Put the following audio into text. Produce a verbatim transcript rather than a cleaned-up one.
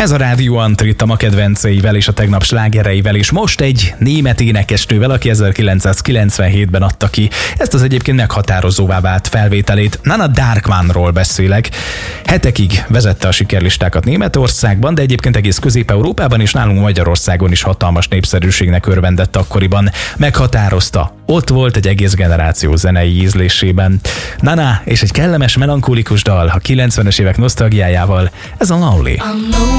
Ez a Rádió Antrit a kedvenceivel és a tegnap slágereivel, és most egy német énekesnővel, aki ezerkilencszázkilencvenhétben adta ki ezt az egyébként meghatározóvá vált felvételét. Nana Darkmanról beszélek. Hetekig vezette a sikerlistákat Németországban, de egyébként egész Közép-Európában és nálunk Magyarországon is hatalmas népszerűségnek örvendett akkoriban. Meghatározta. Ott volt egy egész generáció zenei ízlésében. Nana és egy kellemes melankolikus dal a kilencvenes évek nosztalgiájával, ez a Lonely.